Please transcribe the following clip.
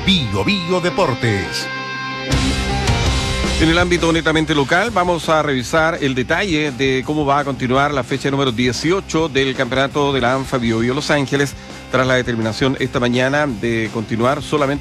Bio Bio Deportes. En el ámbito netamente local, vamos a revisar el detalle de cómo va a continuar la fecha número 18 del campeonato de la ANFA Bio Bio Los Ángeles, tras la determinación esta mañana de continuar solamente